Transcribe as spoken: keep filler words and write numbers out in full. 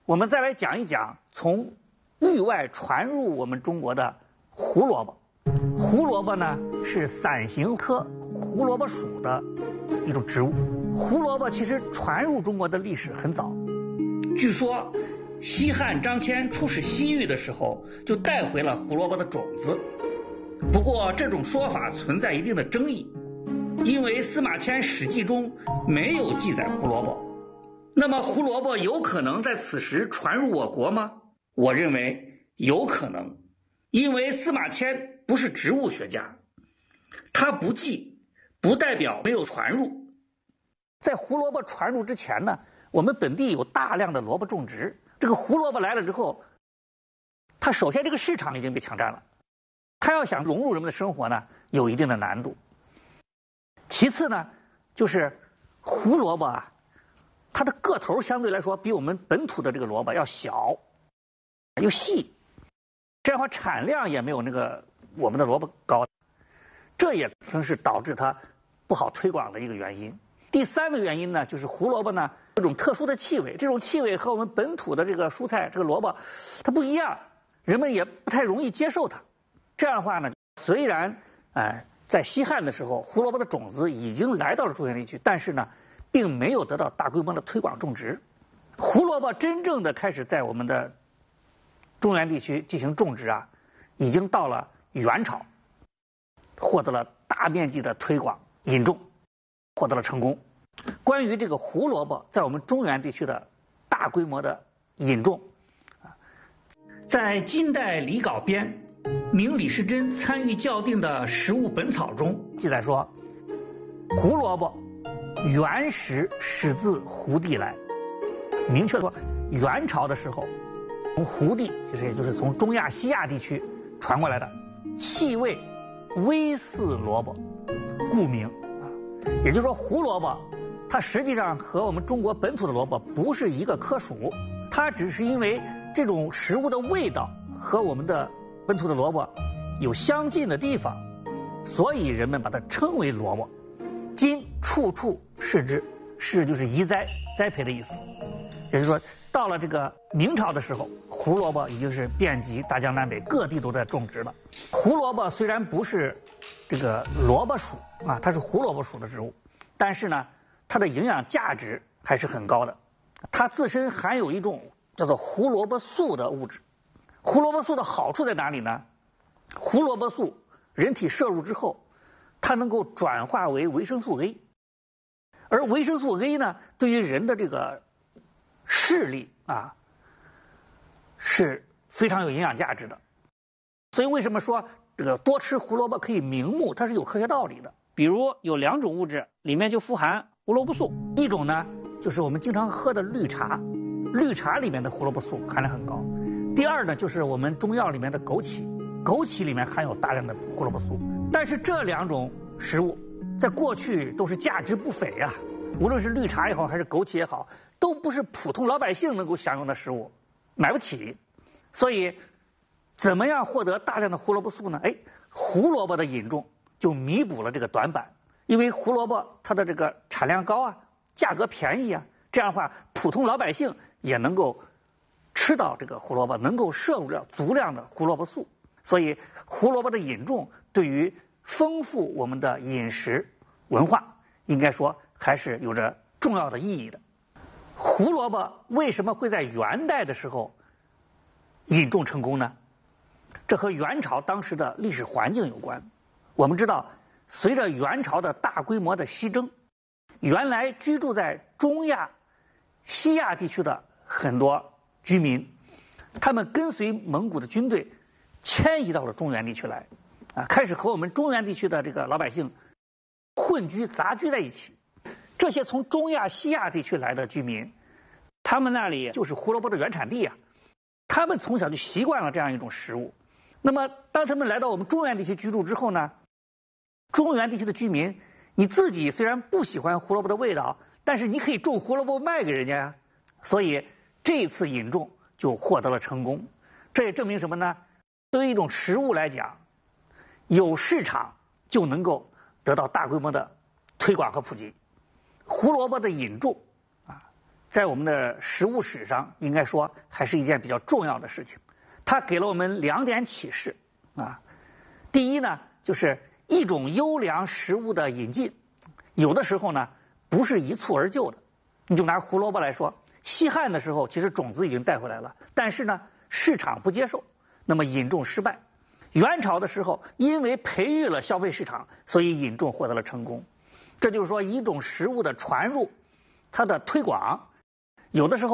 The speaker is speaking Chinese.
我们再来讲一讲从域外传入我们中国的胡萝卜。胡萝卜呢是伞形科胡萝卜属的一种植物。胡萝卜其实传入中国的历史很早，据说西汉张骞出使西域的时候就带回了胡萝卜的种子。不过这种说法存在一定的争议，因为司马迁《史记》中没有记载胡萝卜。那么胡萝卜有可能在此时传入我国吗？我认为有可能，因为司马迁不是植物学家，他不记不代表没有传入。在胡萝卜传入之前呢，我们本地有大量的萝卜种植，这个胡萝卜来了之后，它首先这个市场已经被抢占了，它要想融入人们的生活呢，有一定的难度。其次呢，就是胡萝卜啊，它的个头相对来说比我们本土的这个萝卜要小又细，这样的话产量也没有那个我们的萝卜高，这也可能是导致它不好推广的一个原因。第三个原因呢，就是胡萝卜呢有种特殊的气味，这种气味和我们本土的这个蔬菜这个萝卜它不一样，人们也不太容易接受它。这样的话呢，虽然哎在西汉的时候胡萝卜的种子已经来到了中原地区，但是呢并没有得到大规模的推广种植。胡萝卜真正的开始在我们的中原地区进行种植啊，已经到了元朝，获得了大面积的推广引种，获得了成功。关于这个胡萝卜在我们中原地区的大规模的引种，在金代李杲编《明李时珍参与校订的食物本草》中记载说，胡萝卜原始始自胡地来，明确说元朝的时候从胡地，其实也就是从中亚西亚地区传过来的，气味微似萝卜，故名啊。也就是说胡萝卜它实际上和我们中国本土的萝卜不是一个科属，它只是因为这种食物的味道和我们的本土的萝卜有相近的地方，所以人们把它称为萝卜。今处处是之，是就是移栽栽培的意思。也就是说到了这个明朝的时候，胡萝卜已经是遍及大江南北，各地都在种植了。胡萝卜虽然不是这个萝卜属啊，它是胡萝卜属的植物，但是呢它的营养价值还是很高的。它自身含有一种叫做胡萝卜素的物质。胡萝卜素的好处在哪里呢？胡萝卜素人体摄入之后，它能够转化为维生素 A， 而维生素 A 呢对于人的这个视力啊是非常有营养价值的。所以为什么说这个多吃胡萝卜可以明目，它是有科学道理的。比如有两种物质里面就富含胡萝卜素，一种呢就是我们经常喝的绿茶，绿茶里面的胡萝卜素含量很高。第二呢就是我们中药里面的枸杞，枸杞里面含有大量的胡萝卜素。但是这两种食物在过去都是价值不菲啊，无论是绿茶也好还是枸杞也好，都不是普通老百姓能够享用的食物，买不起。所以怎么样获得大量的胡萝卜素呢？哎，胡萝卜的引种就弥补了这个短板。因为胡萝卜它的这个产量高啊，价格便宜啊，这样的话普通老百姓也能够吃到这个胡萝卜，能够摄入了足量的胡萝卜素。所以胡萝卜的引种对于丰富我们的饮食文化，应该说还是有着重要的意义的。胡萝卜为什么会在元代的时候引种成功呢？这和元朝当时的历史环境有关。我们知道随着元朝的大规模的西征，原来居住在中亚西亚地区的很多居民，他们跟随蒙古的军队迁移到了中原地区来啊，开始和我们中原地区的这个老百姓混居杂居在一起。这些从中亚西亚地区来的居民，他们那里就是胡萝卜的原产地啊，他们从小就习惯了这样一种食物。那么当他们来到我们中原地区居住之后呢，中原地区的居民，你自己虽然不喜欢胡萝卜的味道，但是你可以种胡萝卜卖给人家呀。所以这次引种就获得了成功。这也证明什么呢？对于一种食物来讲，有市场就能够得到大规模的推广和普及。胡萝卜的引种啊， 在我们的食物史上，应该说还是一件比较重要的事情。它给了我们两点启示啊。第一呢，就是一种优良食物的引进，有的时候呢不是一蹴而就的。你就拿胡萝卜来说，西汉的时候其实种子已经带回来了，但是呢市场不接受，那么引种失败。元朝的时候，因为培育了消费市场，所以引种获得了成功。这就是说，一种食物的传入，它的推广，有的时候